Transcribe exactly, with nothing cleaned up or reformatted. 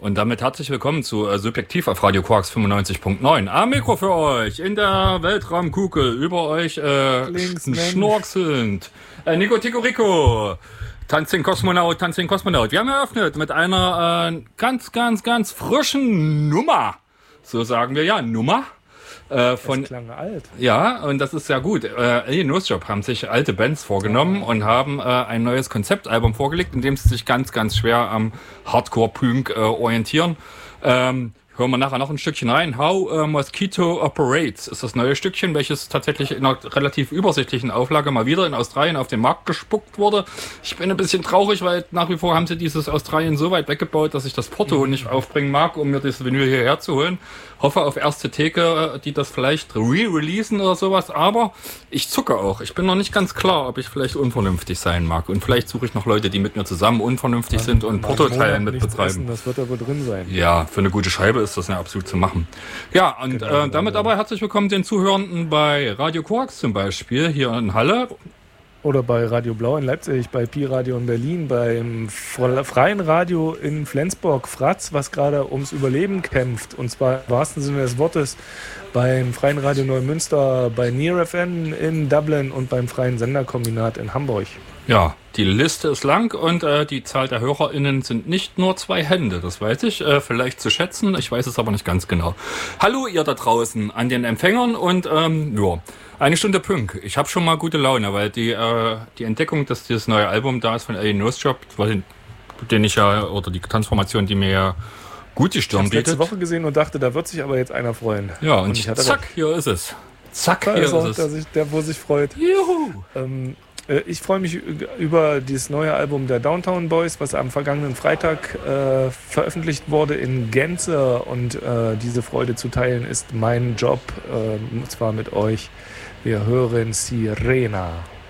Und damit herzlich willkommen zu äh, Subjektiv auf Radio Quarks fünfundneunzig Punkt neun. Am Mikro für euch, in der Weltraumkugel, über euch äh, Links, schnorchelnd. Äh, Nico Tico Rico, Tanzing Kosmonaut, Tanzing Kosmonaut. Wir haben eröffnet mit einer äh, ganz, ganz, ganz frischen Nummer. So sagen wir ja, Nummer. Äh, von, das klang alt. Ja, und das ist ja gut. Äh, Alien Job haben sich alte Bands vorgenommen und haben äh, ein neues Konzeptalbum vorgelegt, in dem sie sich ganz, ganz schwer am Hardcore-Punk äh, orientieren. Ähm, hören wir nachher noch ein Stückchen rein. How uh, Mosquito Operates ist das neue Stückchen, welches tatsächlich in einer relativ übersichtlichen Auflage mal wieder in Australien auf den Markt gespuckt wurde. Ich bin ein bisschen traurig, weil nach wie vor haben sie dieses Australien so weit weggebaut, dass ich das Porto nicht aufbringen mag, um mir das Vinyl hierher zu holen. Hoffe auf erste Theke, die das vielleicht re-releasen oder sowas, aber ich zucke auch. Ich bin noch nicht ganz klar, ob ich vielleicht unvernünftig sein mag. Und vielleicht suche ich noch Leute, die mit mir zusammen unvernünftig ja, sind und Porto-Teilen mit betreiben. Essen, das wird aber drin sein. Ja, für eine gute Scheibe ist das ja absolut zu machen. Ja, und genau, äh, damit aber herzlich willkommen den Zuhörenden bei Radio Quarks zum Beispiel, hier in Halle. Oder bei Radio Blau in Leipzig, bei Pi Radio in Berlin, beim Freien Radio in Flensburg, Fratz, was gerade ums Überleben kämpft. Und zwar im wahrsten Sinne des Wortes beim Freien Radio Neumünster, bei Near F M in Dublin und beim Freien Senderkombinat in Hamburg. Ja, die Liste ist lang und äh, die Zahl der HörerInnen sind nicht nur zwei Hände, das weiß ich, äh, vielleicht zu schätzen, ich weiß es aber nicht ganz genau. Hallo ihr da draußen an den Empfängern und ähm, ja, eine Stunde Punk. Ich habe schon mal gute Laune, weil die äh, die Entdeckung, dass dieses neue Album da ist von Alien Job, den ich ja, oder die Transformation, die mir ja gut die Stirn bietet. Ich habe letzte Woche gesehen und dachte, da wird sich aber jetzt einer freuen. Ja, und, und ich zack, recht. Hier ist es. Zack, da hier ist, auch, ist es. Der, der, wo sich freut. Juhu! Ähm, Ich freue mich über dieses neue Album der Downtown Boys, was am vergangenen Freitag äh, veröffentlicht wurde in Gänze. Und äh, diese Freude zu teilen ist mein Job, äh, und zwar mit euch. Wir hören Sirena.